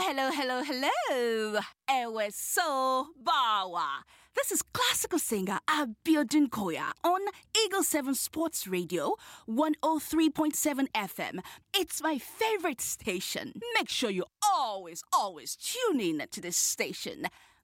Hello, hello, hello. Ewe so bawa. This is classical singer Abiodun Koya on Eagle 7 Sports Radio, 103.7 FM. It's my favorite station. Make sure you always tune in to this station.